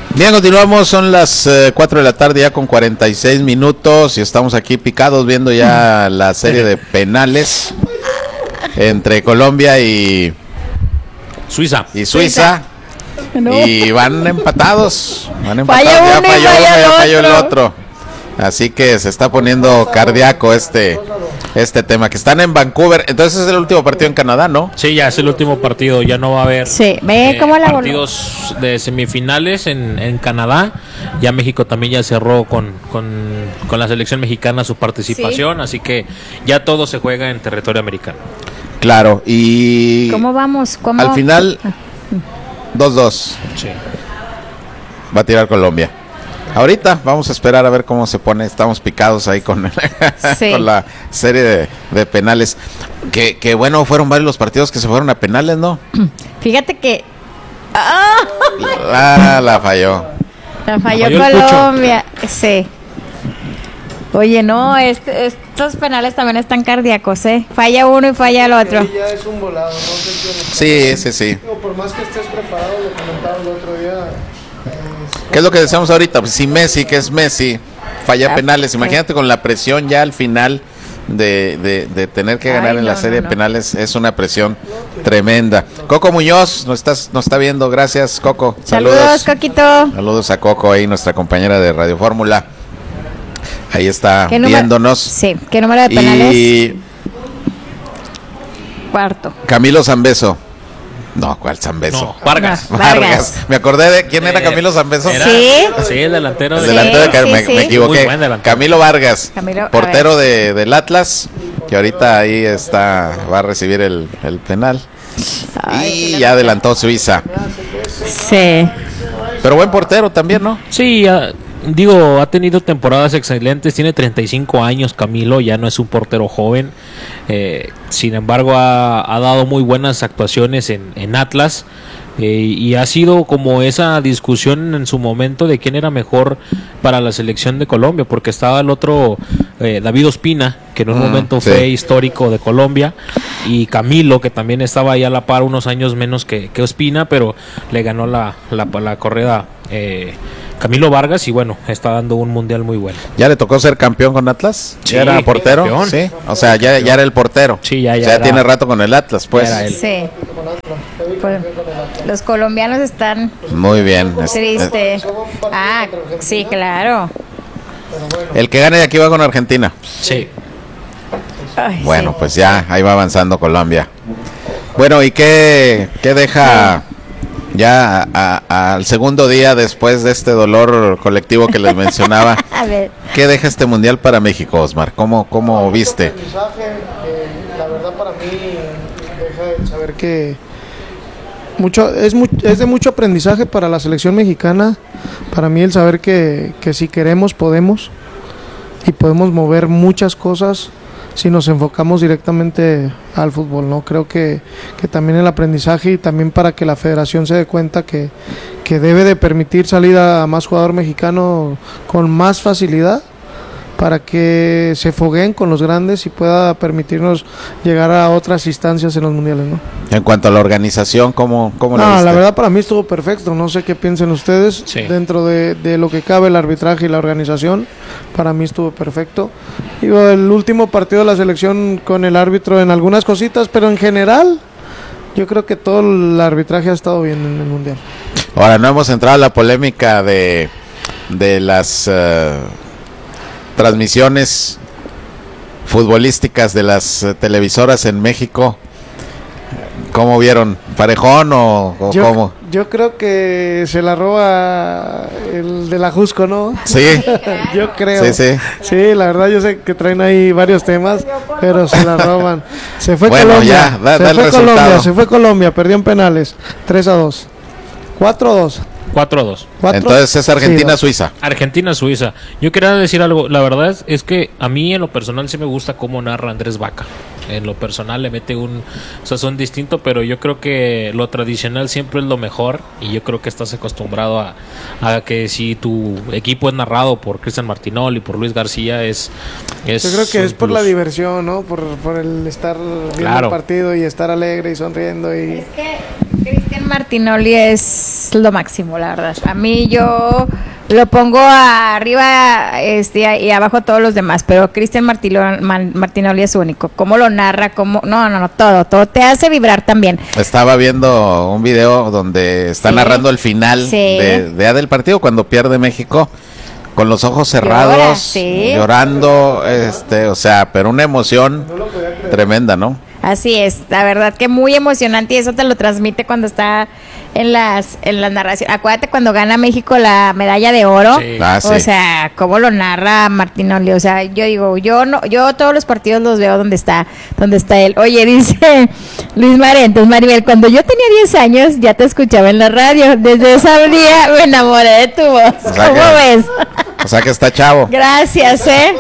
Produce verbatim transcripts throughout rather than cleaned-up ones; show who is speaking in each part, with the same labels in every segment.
Speaker 1: Bien, continuamos, son las eh, cuatro de la tarde ya con cuarenta y seis minutos y estamos aquí picados viendo ya la serie de penales entre Colombia y
Speaker 2: Suiza.
Speaker 1: Y Suiza. No. Y van empatados. Van empatados.
Speaker 3: Falla
Speaker 1: ya
Speaker 3: uno
Speaker 1: falló
Speaker 3: y falla
Speaker 1: uno,
Speaker 3: el
Speaker 1: ya falló el
Speaker 3: otro.
Speaker 1: otro. Así que se está poniendo cardíaco este este tema, que están en Vancouver. Entonces es el último partido en Canadá, ¿no?
Speaker 2: Sí, ya es el último partido, ya no va a haber
Speaker 3: Sí, ve
Speaker 2: eh,
Speaker 3: cómo la
Speaker 2: partidos de semifinales en, en Canadá. Ya México también ya cerró con, con, con la selección mexicana su participación, sí. Así que ya todo se juega en territorio americano.
Speaker 1: Claro, y
Speaker 3: ¿Cómo vamos? ¿Cómo?
Speaker 1: al final dos dos.
Speaker 2: Sí.
Speaker 1: Va a tirar Colombia. Ahorita vamos a esperar a ver cómo se pone. Estamos picados ahí con, sí. con la serie de, de penales. Que, que bueno, fueron varios los partidos que se fueron a penales, ¿no?
Speaker 3: Fíjate que ¡ah!
Speaker 1: La, la falló.
Speaker 3: La falló, la falló Colombia. Sí. Oye, no, este, estos penales también están cardíacos, ¿eh? Falla uno y falla el otro.
Speaker 4: Ya es un volado, no sé
Speaker 1: sí, sí, sí.
Speaker 4: Por más que estés preparado, lo comentaba el otro día.
Speaker 1: ¿Qué es lo que decíamos ahorita? Pues si Messi, que es Messi, falla ah, penales, imagínate con la presión ya al final de, de, de tener que ganar Ay, en no, la serie no, no. de penales, es una presión tremenda. Coco Muñoz nos, estás, nos está viendo, gracias Coco.
Speaker 3: Saludos, Saludos Coquito.
Speaker 1: Saludos a Coco, ahí nuestra compañera de Radio Fórmula. Ahí está viéndonos.
Speaker 3: Sí, ¿qué número de penales?
Speaker 1: Y
Speaker 3: cuarto.
Speaker 1: Camilo Zambeso. No, ¿cuál Zambeso?
Speaker 2: No, Vargas.
Speaker 3: No,
Speaker 1: Vargas.
Speaker 3: Vargas.
Speaker 1: Me acordé de quién era Camilo Zambeso.
Speaker 2: Era,
Speaker 3: sí.
Speaker 2: Sí, el delantero.
Speaker 1: El
Speaker 2: de...
Speaker 1: delantero de
Speaker 3: sí,
Speaker 1: me,
Speaker 3: sí.
Speaker 1: me equivoqué. Camilo Vargas,
Speaker 3: Camilo,
Speaker 1: portero de, del Atlas, que ahorita ahí está, va a recibir el, el penal. Ay, y ya adelantó Suiza.
Speaker 3: Sí.
Speaker 1: Pero buen portero también, ¿no?
Speaker 2: Sí, uh, digo, ha tenido temporadas excelentes, tiene treinta y cinco años Camilo, ya no es un portero joven, eh, sin embargo ha, ha dado muy buenas actuaciones en, en Atlas, eh, y ha sido como esa discusión en su momento de quién era mejor para la selección de Colombia, porque estaba el otro eh, David Ospina, que en un mm, momento sí. fue histórico de Colombia, y Camilo, que también estaba ahí a la par, unos años menos que, que Ospina, pero le ganó la, la, la corrida eh, Camilo Vargas, y bueno, está dando un mundial muy bueno.
Speaker 1: ¿Ya le tocó ser campeón con Atlas?
Speaker 2: Sí,
Speaker 1: ¿Ya era portero?
Speaker 2: Campeón.
Speaker 1: Sí, o sea, ya, ya era el portero.
Speaker 2: Sí, ya, ya.
Speaker 1: O sea,
Speaker 2: era,
Speaker 1: tiene rato con el Atlas, pues.
Speaker 2: Era él.
Speaker 3: Sí. Pues, los colombianos están
Speaker 1: muy bien.
Speaker 3: Triste. Ah, sí, claro.
Speaker 1: El que gane de aquí va con Argentina.
Speaker 2: Sí.
Speaker 1: Ay, bueno, sí. Pues ya, ahí va avanzando Colombia. Bueno, ¿y qué, qué deja ya a, a, al segundo día después de este dolor colectivo que les mencionaba?
Speaker 3: A ver.
Speaker 1: ¿Qué deja este mundial para México, Osmar? ¿Cómo, cómo no, viste?
Speaker 4: Eh, la verdad para mí deja el saber que mucho es, mu es de mucho aprendizaje para la selección mexicana. Para mí el saber que, que si queremos podemos y podemos mover muchas cosas si nos enfocamos directamente al fútbol, ¿no? Creo que, que también el aprendizaje y también para que la federación se dé cuenta que, que debe de permitir salida a más jugador mexicano con más facilidad para que se fogueen con los grandes y pueda permitirnos llegar a otras instancias en los mundiales, ¿no?
Speaker 1: En cuanto a la organización, ¿cómo, cómo
Speaker 4: no,
Speaker 1: la viste?
Speaker 4: La verdad para mí estuvo perfecto, no sé qué piensen ustedes,
Speaker 2: sí.
Speaker 4: Dentro de, de lo que cabe el arbitraje y la organización, para mí estuvo perfecto. Digo, el último partido de la selección con el árbitro en algunas cositas, pero en general yo creo que todo el arbitraje ha estado bien en el mundial.
Speaker 1: Ahora, no hemos entrado a la polémica de, de las uh, transmisiones futbolísticas de las uh, televisoras en México. ¿Cómo vieron? ¿Parejón o, o
Speaker 4: yo,
Speaker 1: cómo?
Speaker 4: Yo creo que se la roba el de la Jusco, ¿no?
Speaker 1: Sí.
Speaker 4: Yo creo.
Speaker 1: Sí, sí.
Speaker 4: Sí, la verdad yo sé que traen ahí varios temas, pero se la roban. Se fue
Speaker 1: bueno,
Speaker 4: Colombia.
Speaker 1: Ya, da,
Speaker 4: se
Speaker 1: da
Speaker 4: fue
Speaker 1: el
Speaker 4: Colombia,
Speaker 1: resultado.
Speaker 4: se fue Colombia, perdió en penales. tres a dos. cuatro a dos.
Speaker 2: cuatro a dos.
Speaker 1: Entonces es Argentina-Suiza.
Speaker 2: Sí, Argentina-Suiza. Yo quería decir algo. La verdad es, es que a mí en lo personal sí me gusta cómo narra Andrés Vaca. En lo personal le mete un sazón distinto, pero yo creo que lo tradicional siempre es lo mejor. Y yo creo que estás acostumbrado a, a que si tu equipo es narrado por Cristian Martinoli y por Luis García es... es
Speaker 4: yo creo que es por
Speaker 2: plus.
Speaker 4: La diversión, ¿no? Por, por el estar viendo
Speaker 2: claro.
Speaker 4: el partido y estar alegre y sonriendo. Y...
Speaker 3: Es que Cristian Martinoli es lo máximo, la verdad. A mí yo lo pongo arriba este, y abajo todos los demás, pero Cristian Martinoli es único. Cómo lo narra, cómo... No, no, no, todo, todo te hace vibrar también.
Speaker 1: Estaba viendo un video donde está sí. narrando el final sí. de, de del partido cuando pierde México, con los ojos cerrados, Llora, sí. llorando, este, o sea, pero una emoción tremenda, ¿no?
Speaker 3: Así es, la verdad que muy emocionante y eso te lo transmite cuando está en las en las narraciones. Acuérdate cuando gana México la medalla de oro, sí. Ah, o sí. sea, cómo lo narra Martinoli, o sea, yo digo, yo no, yo todos los partidos los veo donde está, donde está él. Oye, dice Luis Marentes, Maribel, cuando yo tenía diez años ya te escuchaba en la radio, desde ese día me enamoré de tu voz. O sea ¿Cómo
Speaker 1: que,
Speaker 3: ves?
Speaker 1: O sea que está chavo.
Speaker 3: Gracias, eh.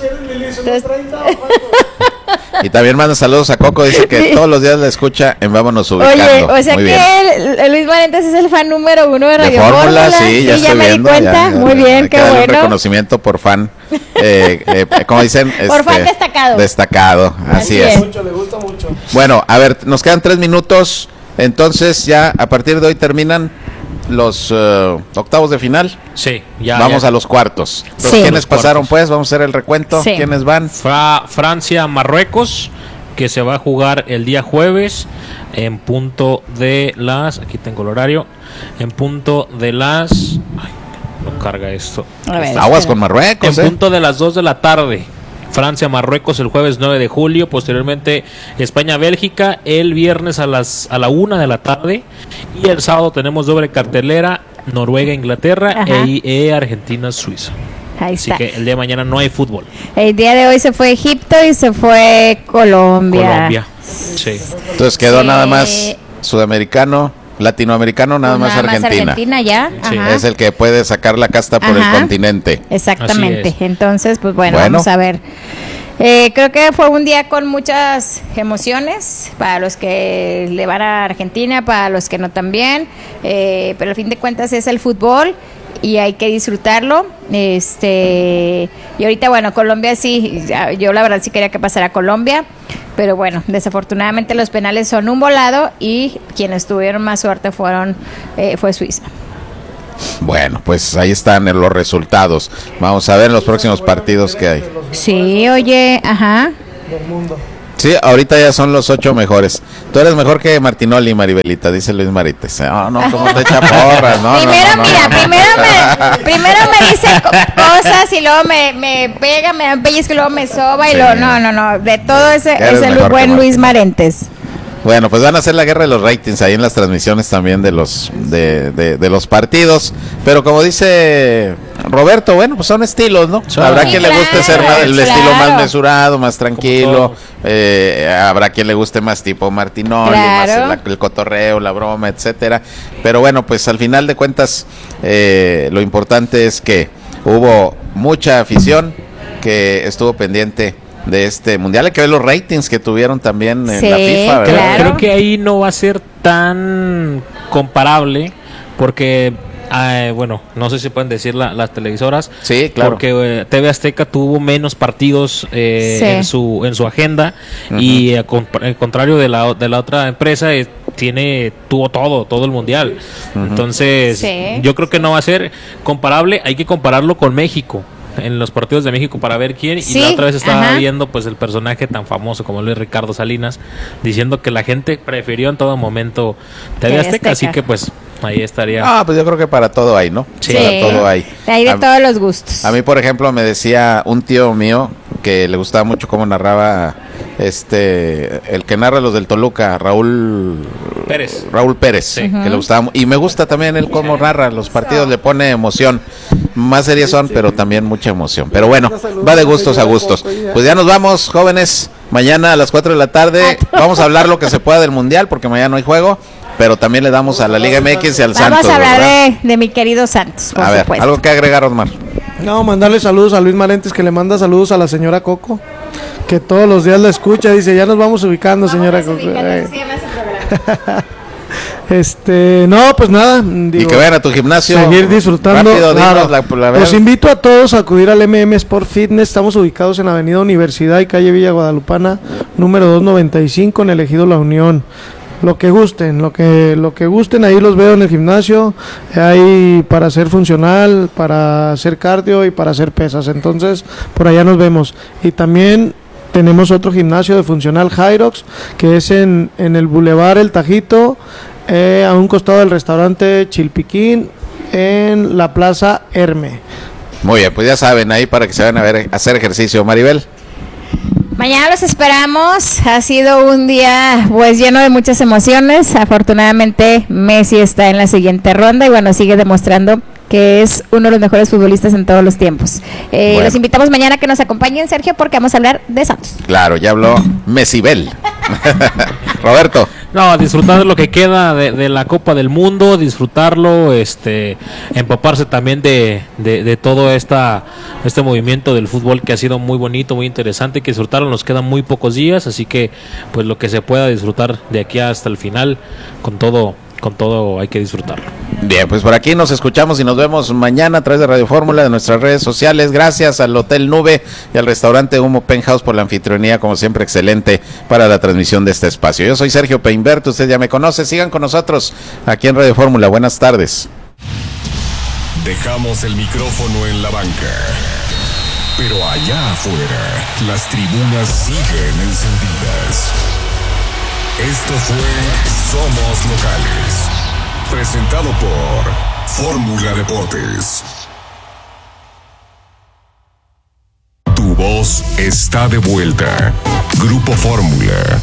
Speaker 1: Y también manda saludos a Coco, dice que todos los días la escucha en Vámonos Ubicando.
Speaker 3: Oye, o sea Muy que él, Luis Marentes es el fan número uno de Radio
Speaker 1: Fórmula. Sí, sí, ya,
Speaker 3: sí,
Speaker 1: estoy
Speaker 3: ya me
Speaker 1: viendo,
Speaker 3: di cuenta.
Speaker 1: Ya,
Speaker 3: Muy bien, qué bueno.
Speaker 1: Un reconocimiento por fan, eh, eh, como dicen.
Speaker 3: Por
Speaker 1: este,
Speaker 3: fan destacado.
Speaker 1: Destacado, así, así es.
Speaker 4: es. Mucho, le gusta mucho.
Speaker 1: Bueno, a ver, nos quedan tres minutos, entonces ya a partir de hoy terminan los uh, octavos de final.
Speaker 2: Sí, ya.
Speaker 1: Vamos
Speaker 2: ya.
Speaker 1: a los cuartos.
Speaker 3: Sí.
Speaker 1: ¿Quiénes
Speaker 2: los
Speaker 1: pasaron
Speaker 2: cuartos.
Speaker 1: pues? Vamos a hacer el recuento.
Speaker 3: Sí.
Speaker 1: ¿Quiénes van?
Speaker 2: Fra Francia, Marruecos, que se va a jugar el día jueves en punto de las, aquí tengo el horario, en punto de las, ay, no carga esto.
Speaker 3: A ver,
Speaker 1: Aguas
Speaker 3: espera.
Speaker 1: con Marruecos,
Speaker 2: En
Speaker 1: ¿eh?
Speaker 2: punto de las dos de la tarde. Francia, Marruecos el jueves nueve de julio, posteriormente España, Bélgica el viernes a las a la una de la tarde y el sábado tenemos doble cartelera, Noruega, Inglaterra e, e Argentina, Suiza.
Speaker 3: Ahí
Speaker 2: Así
Speaker 3: está.
Speaker 2: que el día de mañana no hay fútbol.
Speaker 3: El día de hoy se fue Egipto y se fue Colombia.
Speaker 2: Colombia, sí.
Speaker 1: Entonces quedó
Speaker 3: Sí.
Speaker 1: nada más sudamericano, latinoamericano, nada más
Speaker 3: Nada
Speaker 1: Argentina.
Speaker 3: Argentina ya.
Speaker 2: Sí.
Speaker 3: Ajá.
Speaker 1: Es el que puede sacar la casta por
Speaker 3: Ajá.
Speaker 1: el continente.
Speaker 3: Exactamente.
Speaker 2: Así es.
Speaker 3: Entonces, pues bueno,
Speaker 1: Bueno.
Speaker 3: vamos a ver. Eh, creo que fue un día con muchas emociones para los que le van a Argentina, para los que no también, eh, pero al fin de cuentas es el fútbol y hay que disfrutarlo. Este y ahorita bueno, Colombia sí, yo la verdad sí quería que pasara Colombia, pero bueno, desafortunadamente los penales son un volado y quienes tuvieron más suerte fueron eh, fue Suiza.
Speaker 1: Bueno, pues ahí están los resultados. Vamos a ver los próximos partidos que hay.
Speaker 3: Sí, oye, ajá.
Speaker 4: Del mundo.
Speaker 1: Sí, ahorita ya son los ocho mejores. Tú eres mejor que Martinoli, Maribelita, dice Luis Marites. No, no, ¿cómo te echa porras? No,
Speaker 3: primero,
Speaker 1: no, no,
Speaker 3: mira,
Speaker 1: no, no.
Speaker 3: primero me, primero me dice co- cosas y luego me, me pega, me da un pellizco y luego me soba y
Speaker 1: Sí.
Speaker 3: luego, no, no, no, de todo ese
Speaker 1: Eres
Speaker 3: es el
Speaker 1: mejor que
Speaker 3: buen Luis
Speaker 1: Martín.
Speaker 3: Marentes.
Speaker 1: Bueno, pues van a hacer la guerra de los ratings ahí en las transmisiones también de los de, de, de los partidos. Pero como dice Roberto, bueno, pues son estilos, ¿no?
Speaker 2: Sí.
Speaker 1: Habrá
Speaker 3: Sí,
Speaker 1: quien
Speaker 3: claro,
Speaker 1: le guste ser más, el
Speaker 3: claro.
Speaker 1: estilo más mesurado, más tranquilo.
Speaker 2: todo.
Speaker 1: Eh, habrá quien le guste más tipo Martinoli,
Speaker 3: Claro.
Speaker 1: más el, el cotorreo, la broma, etcétera. Pero bueno, pues al final de cuentas, eh, lo importante es que hubo mucha afición que estuvo pendiente de este mundial. Hay que ver los ratings que tuvieron también en
Speaker 3: Sí,
Speaker 1: la FIFA, ¿verdad?
Speaker 2: Creo,
Speaker 3: Claro.
Speaker 2: creo que ahí no va a ser tan comparable porque, eh, bueno, no sé si pueden decir la- las televisoras.
Speaker 1: Sí, claro.
Speaker 2: Porque eh, T V Azteca tuvo menos partidos eh,
Speaker 3: Sí.
Speaker 2: en su en su agenda y al contrario de la, de la otra empresa eh, tiene tuvo todo, todo el mundial. Entonces,
Speaker 3: Sí.
Speaker 2: yo creo que no va a ser comparable. Hay que compararlo con México. En los partidos de México para ver quién.
Speaker 3: Sí,
Speaker 2: Y la otra vez estaba
Speaker 3: ajá.
Speaker 2: viendo pues el personaje tan famoso como Luis Ricardo Salinas diciendo que la gente prefirió en todo momento T V
Speaker 3: T V
Speaker 2: Azteca, así
Speaker 3: Azteca.
Speaker 2: que pues ahí estaría.
Speaker 1: Ah, pues yo creo que para todo hay, ¿no?
Speaker 2: Sí.
Speaker 1: Para todo hay.
Speaker 3: Hay de
Speaker 1: A-
Speaker 3: todos los gustos.
Speaker 1: A mí, por ejemplo, me decía un tío mío que le gustaba mucho cómo narraba este el que narra los del Toluca, Raúl
Speaker 2: Pérez.
Speaker 1: Raúl Pérez,
Speaker 2: Sí.
Speaker 1: que le gustaba mu- y me gusta también él cómo narra los partidos, le pone emoción. Más series son, pero también mucha emoción. Pero bueno, va de gustos a gustos. Pues ya nos vamos, jóvenes. Mañana a las cuatro de la tarde vamos a hablar lo que se pueda del Mundial, porque mañana no hay juego, pero también le damos a la Liga M X y al
Speaker 3: Vamos
Speaker 1: Santos.
Speaker 3: a hablar
Speaker 1: ¿verdad?
Speaker 3: de, de mi querido Santos, por
Speaker 1: A ver,
Speaker 3: supuesto.
Speaker 1: algo que agregar, Osmar.
Speaker 4: No, mandarle saludos a Luis Marentes, que le manda saludos a la señora Coco, que todos los días la escucha. Dice, ya nos vamos ubicando, señora Coco. Eh, Este, no, pues nada.
Speaker 1: Y
Speaker 4: digo,
Speaker 1: que vayan a tu gimnasio.
Speaker 4: seguir disfrutando.
Speaker 1: Rápido,
Speaker 4: Claro.
Speaker 1: dinos la- la-
Speaker 4: Los invito a todos a acudir al M M Sport Fitness. Estamos ubicados en Avenida Universidad y calle Villa Guadalupana, número doscientos noventa y cinco, en el Ejido La Unión. lo que gusten, lo que lo que gusten, ahí los veo en el gimnasio, hay para hacer funcional, para hacer cardio y para hacer pesas, entonces por allá nos vemos. Y también tenemos otro gimnasio de funcional Hyrox, que es en, en el Boulevard El Tajito, eh, a un costado del restaurante Chilpiquín, en la Plaza Herme.
Speaker 1: Muy bien, pues ya saben, ahí para que se vayan a ver, a hacer ejercicio. Maribel.
Speaker 3: Mañana los esperamos. Ha sido un día pues lleno de muchas emociones. Afortunadamente Messi está en la siguiente ronda y bueno, sigue demostrando que es uno de los mejores futbolistas en todos los tiempos. Eh, bueno. Los invitamos mañana a que nos acompañen, Sergio, porque vamos a hablar de Santos.
Speaker 1: Claro, ya habló Messibel. Roberto.
Speaker 2: No, disfrutar lo que queda de, de la Copa del Mundo, disfrutarlo, este, empaparse también de, de, de todo esta, este movimiento del fútbol que ha sido muy bonito, muy interesante, que disfrutarlo. Nos quedan muy pocos días, así que pues lo que se pueda disfrutar de aquí hasta el final, con todo, con todo hay que disfrutarlo.
Speaker 1: Bien, pues por aquí nos escuchamos y nos vemos mañana a través de Radio Fórmula, de nuestras redes sociales. Gracias al Hotel Nube y al restaurante Humo Penthouse por la anfitrionía, como siempre, excelente para la transmisión de este espacio. Yo soy Sergio Peinberto, usted ya me conoce. Sigan con nosotros aquí en Radio Fórmula. Buenas tardes.
Speaker 5: Dejamos el micrófono en la banca, pero allá afuera las tribunas siguen encendidas. Esto fue Somos Locales, presentado por Fórmula Deportes. Tu voz está de vuelta. Grupo Fórmula.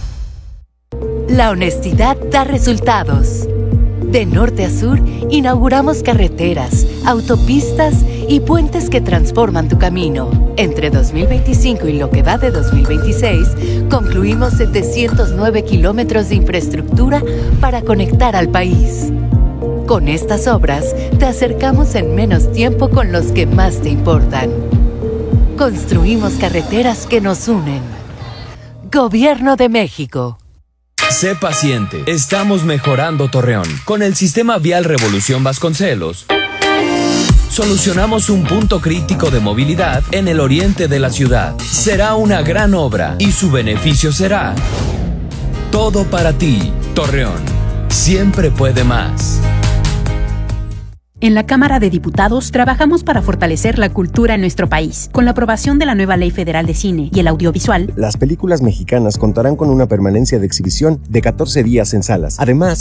Speaker 6: La honestidad da resultados. De norte a sur, inauguramos carreteras, autopistas y puentes que transforman tu camino. Entre dos mil veinticinco y lo que va de dos mil veintiséis, concluimos setecientos nueve kilómetros de infraestructura para conectar al país. Con estas obras, te acercamos en menos tiempo con los que más te importan. Construimos carreteras que nos unen. Gobierno de México.
Speaker 7: Sé paciente, estamos mejorando Torreón. Con el sistema vial Revolución Vasconcelos, solucionamos un punto crítico de movilidad en el oriente de la ciudad. Será una gran obra y su beneficio será todo para ti. Torreón, siempre puede más.
Speaker 8: En la Cámara de Diputados trabajamos para fortalecer la cultura en nuestro país. Con la aprobación de la nueva Ley Federal de Cine y el Audiovisual,
Speaker 9: las películas mexicanas contarán con una permanencia de exhibición de catorce días en salas. Además,